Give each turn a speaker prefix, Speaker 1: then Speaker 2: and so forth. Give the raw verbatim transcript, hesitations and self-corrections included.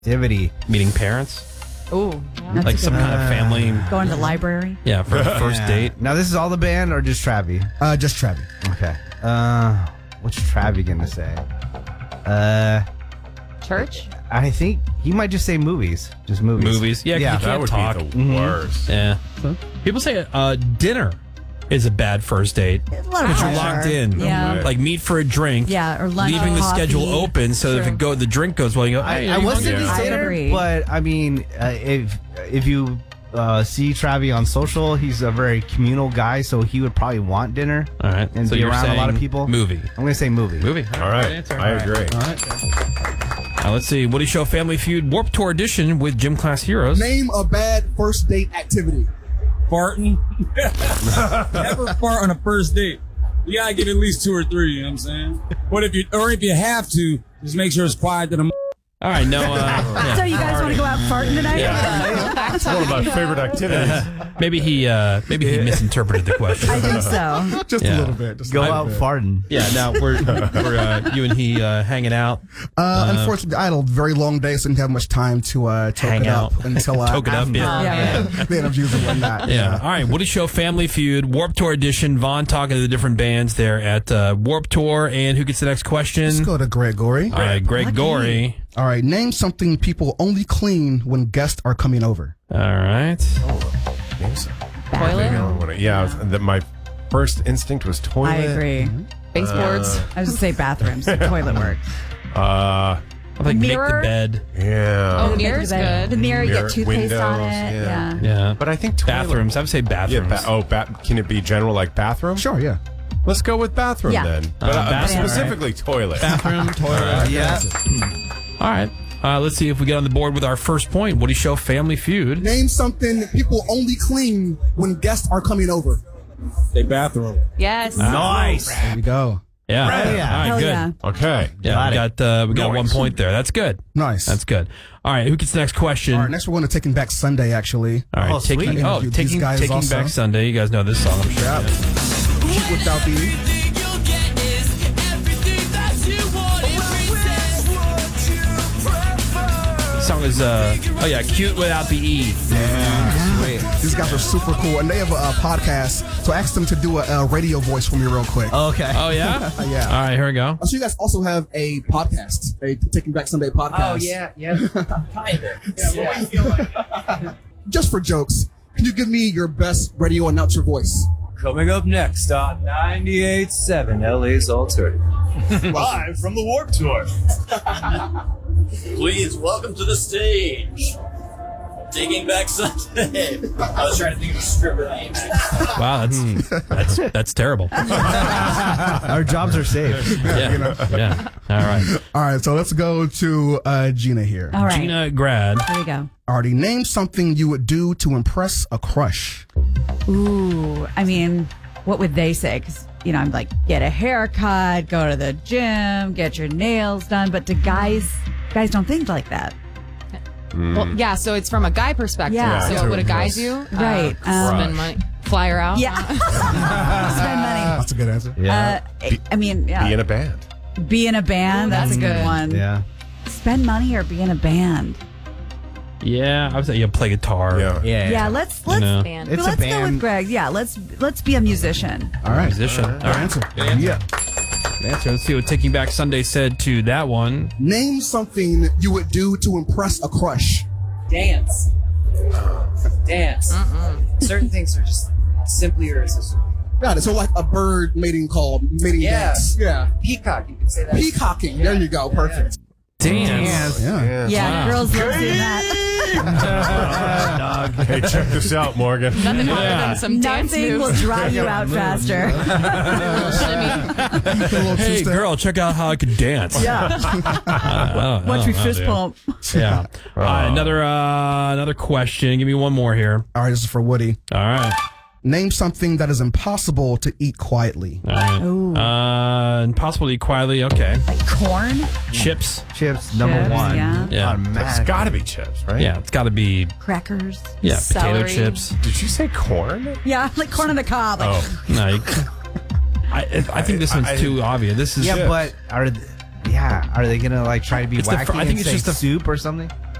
Speaker 1: activity.
Speaker 2: Meeting parents?
Speaker 3: Ooh, yeah.
Speaker 2: Like some kind of family.
Speaker 3: Going to the library?
Speaker 2: Yeah, for a first
Speaker 1: Yeah.
Speaker 2: date.
Speaker 1: Now, this is all the band or just Travi?
Speaker 4: Uh, just Travi.
Speaker 1: Okay. Uh, what's Travi gonna say? Uh,
Speaker 3: Church?
Speaker 1: I think he might just say movies. Just movies.
Speaker 2: Movies. Yeah, 'cause
Speaker 1: Yeah.
Speaker 2: you
Speaker 5: That
Speaker 2: can't
Speaker 5: would
Speaker 2: talk.
Speaker 5: be the worst.
Speaker 2: Yeah. People say uh, dinner is a bad first date.
Speaker 3: A lot of
Speaker 2: Because you're
Speaker 3: pressure.
Speaker 2: locked in.
Speaker 3: Yeah.
Speaker 2: Like meet for a drink.
Speaker 3: Yeah, or lunch,
Speaker 2: Leaving the
Speaker 3: coffee.
Speaker 2: schedule open so that if
Speaker 3: True.
Speaker 2: it go, the drink goes well, you go, hey,
Speaker 1: I, I
Speaker 2: are you
Speaker 1: was
Speaker 2: hungry?
Speaker 1: thinking
Speaker 3: I would
Speaker 1: dinner,
Speaker 3: agree.
Speaker 1: but I mean, uh, if if you uh, see Travi on social, he's a very communal guy, so he would probably want dinner.
Speaker 2: All right.
Speaker 1: And
Speaker 2: so
Speaker 1: be
Speaker 2: you're
Speaker 1: around a lot of
Speaker 2: saying
Speaker 1: people.
Speaker 2: Movie.
Speaker 1: I'm gonna say movie.
Speaker 2: Movie.
Speaker 5: All right.
Speaker 2: Good answer.
Speaker 5: I
Speaker 2: All right.
Speaker 5: agree.
Speaker 4: All right.
Speaker 2: Uh, let's see. Woody Show Family Feud Warped Tour Edition with Gym Class Heroes.
Speaker 6: Name a bad first date activity.
Speaker 7: Farting. Never fart on a first date. You gotta give at least two or three, you know what I'm saying? But if you, or if you have to, just make sure it's quiet to the
Speaker 2: All right. No. Uh, yeah.
Speaker 3: So you guys want to go out farting tonight?
Speaker 5: What about favorite activities?
Speaker 2: Maybe he uh, maybe he misinterpreted the question.
Speaker 3: I think so.
Speaker 4: Just
Speaker 2: Yeah.
Speaker 4: a little bit. Just a
Speaker 1: Go
Speaker 4: little
Speaker 1: out
Speaker 4: bit.
Speaker 1: farting.
Speaker 2: Yeah. Now we're we're uh, you and he uh, hanging out.
Speaker 4: Uh, unfortunately, I had a very long day, so I didn't have much time to uh, toke
Speaker 2: Hang
Speaker 4: it
Speaker 2: out.
Speaker 4: up until uh,
Speaker 2: Toke it up,
Speaker 4: after
Speaker 2: yeah.
Speaker 3: Yeah.
Speaker 4: the interviews and whatnot.
Speaker 2: Yeah. All right. Woody Show Family Feud Warped Tour Edition. Vaughn talking to the different bands there at uh, Warped Tour. And who gets the next question?
Speaker 4: Let's go to Greg Gorey.
Speaker 2: All right. Greg
Speaker 3: Lucky.
Speaker 2: Gorey.
Speaker 4: All right, name something people only clean when guests are coming over.
Speaker 2: All right.
Speaker 3: Toilet?
Speaker 5: Yeah, I was- the, my first instinct was toilet.
Speaker 3: I agree.
Speaker 8: Baseboards.
Speaker 3: I was going to say bathrooms. Toilet works.
Speaker 5: Uh,
Speaker 2: I think make the
Speaker 3: Mirror?
Speaker 2: bed.
Speaker 5: yeah.
Speaker 8: Oh, mirror's
Speaker 3: The
Speaker 8: good.
Speaker 3: mirror, you
Speaker 5: Mirror,
Speaker 3: get toothpaste on
Speaker 5: windows,
Speaker 3: it.
Speaker 5: yeah.
Speaker 3: Yeah.
Speaker 2: Yeah.
Speaker 5: But I think toilet.
Speaker 2: Bathrooms. I would say
Speaker 5: Yeah,
Speaker 2: bathrooms.
Speaker 5: ba- oh, ba- can it be general like bathroom?
Speaker 4: Sure, yeah.
Speaker 5: Let's go with bathroom
Speaker 3: Yeah.
Speaker 5: then. But
Speaker 2: Uh,
Speaker 5: uh,
Speaker 2: bathroom.
Speaker 5: specifically toilet.
Speaker 2: Bathroom, toilet.
Speaker 1: Yeah.
Speaker 2: All right. Uh, let's see if we get on the board with our first point. Woody Show Family Feud.
Speaker 6: Name something people only clean when guests are coming over.
Speaker 7: They bathroom.
Speaker 8: Yes.
Speaker 1: Nice.
Speaker 4: There we go.
Speaker 2: Yeah.
Speaker 1: Right, yeah.
Speaker 2: All right.
Speaker 3: Hell
Speaker 2: Good.
Speaker 3: yeah.
Speaker 5: Okay.
Speaker 2: Yeah,
Speaker 1: Got
Speaker 2: we
Speaker 1: it.
Speaker 2: got uh, we got
Speaker 5: Nice.
Speaker 2: one point there. That's good.
Speaker 4: Nice.
Speaker 2: That's good. All right, who gets the next question?
Speaker 4: All right, next we're going to Taking Back Sunday, actually.
Speaker 2: All right,
Speaker 1: Oh,
Speaker 2: taking
Speaker 1: sweet.
Speaker 2: oh
Speaker 4: Interviewed these
Speaker 2: taking
Speaker 4: guys
Speaker 2: taking
Speaker 4: also.
Speaker 2: back Sunday. You guys know this song, I'm sure.
Speaker 4: Yep. Shoot without the...
Speaker 2: This song is uh oh yeah, cute without the e.
Speaker 4: These guys are super cool, and they have a, a podcast, so I asked them to do a, a radio voice for me real quick.
Speaker 1: Okay.
Speaker 2: Oh yeah.
Speaker 4: Yeah.
Speaker 2: All right, here we go.
Speaker 6: So you guys also have a podcast, a Taking Back Sunday podcast.
Speaker 9: Oh, yeah, yeah. Kind of.
Speaker 6: Just for jokes, can you give me your best radio announcer voice?
Speaker 9: Coming up next on ninety-eight point seven L A's Alternative.
Speaker 10: Live from the Warped Tour. Please welcome to the stage, Taking Back Sunday. I was trying to think of a stripper name.
Speaker 2: Wow, that's that's that's terrible.
Speaker 1: Our jobs are safe.
Speaker 2: Yeah. Yeah. All right.
Speaker 4: All right, so let's go to uh, Gina here.
Speaker 3: All right.
Speaker 2: Gina Grad.
Speaker 3: Here we go.
Speaker 4: Already, name something you would do to impress a crush.
Speaker 3: Ooh, I mean, what would they say? 'Cause, you know, I'm like, get a haircut, go to the gym, get your nails done. But do guys, guys don't think like that.
Speaker 8: Well, yeah, so it's from a guy perspective.
Speaker 3: Yeah.
Speaker 8: So
Speaker 5: Yeah,
Speaker 8: what would a guy
Speaker 5: yes.
Speaker 8: do?
Speaker 3: Right.
Speaker 8: Uh,
Speaker 3: Um,
Speaker 8: spend money. Fly her out.
Speaker 3: Yeah. Spend money.
Speaker 4: That's a good answer.
Speaker 1: Yeah.
Speaker 3: Uh, I- I mean, yeah.
Speaker 5: Be in a band.
Speaker 3: Be in a band.
Speaker 8: Ooh,
Speaker 3: that's,
Speaker 8: that's
Speaker 3: a good
Speaker 8: good.
Speaker 3: one.
Speaker 1: Yeah.
Speaker 3: Spend money or be in a band.
Speaker 2: Yeah, I would say you play guitar.
Speaker 5: Yeah.
Speaker 1: Yeah.
Speaker 3: Yeah, let's let's
Speaker 2: know.
Speaker 8: Band.
Speaker 1: It's a
Speaker 3: let's go
Speaker 1: band.
Speaker 3: with Greg. Yeah, let's let's be a musician.
Speaker 4: All right.
Speaker 2: Musician. All
Speaker 4: Good
Speaker 2: right.
Speaker 4: answer.
Speaker 2: Yeah. Good answer. Let's see what Taking Back Sunday said to that one.
Speaker 6: Name something you would do to impress a crush.
Speaker 9: Dance. Dance. Certain things are just simply irresistible.
Speaker 6: Got it. So like a bird mating call, mating
Speaker 9: Yeah.
Speaker 6: dance. Yeah.
Speaker 9: Peacock, you could say that.
Speaker 6: Peacocking. There you go. Perfect.
Speaker 2: Dance.
Speaker 4: Yeah.
Speaker 3: Yeah,
Speaker 2: Wow.
Speaker 3: girls love doing that.
Speaker 5: Hey, check this out, Morgan.
Speaker 8: Nothing harder
Speaker 2: Yeah.
Speaker 8: than some dance
Speaker 3: Nothing will
Speaker 8: moves.
Speaker 3: drive you out faster.
Speaker 8: Shimmy.
Speaker 2: Hey, girl, check out how I can dance.
Speaker 3: Yeah.
Speaker 2: Oh,
Speaker 3: Watch
Speaker 2: oh,
Speaker 3: me
Speaker 2: oh,
Speaker 3: fist
Speaker 2: dude.
Speaker 3: pump.
Speaker 2: Yeah. All right, another uh, another question. Give me one more here.
Speaker 4: All right, this is for Woody.
Speaker 2: All right.
Speaker 4: Name something that is impossible to eat quietly.
Speaker 2: All right.
Speaker 3: Ooh.
Speaker 2: Uh, impossible to eat quietly. Okay.
Speaker 3: Like corn?
Speaker 2: Chips.
Speaker 1: Chips, number
Speaker 3: Chips,
Speaker 1: one.
Speaker 3: yeah.
Speaker 2: Yeah.
Speaker 5: It's
Speaker 1: Automatic.
Speaker 5: got to be chips, right?
Speaker 2: Yeah, it's got to be
Speaker 3: Crackers?
Speaker 2: yeah potato
Speaker 8: Celery.
Speaker 2: chips.
Speaker 5: Did you say corn?
Speaker 3: Yeah, like corn on the cob. Like,
Speaker 5: Oh.
Speaker 2: No, you, I I think this one's
Speaker 5: I-
Speaker 2: too obvious. This is
Speaker 1: Yeah, but are th- yeah, are they gonna like try to be
Speaker 2: It's the
Speaker 1: wacky
Speaker 2: fr- I think
Speaker 1: and
Speaker 2: it's
Speaker 1: say
Speaker 2: just the-
Speaker 1: soup or something?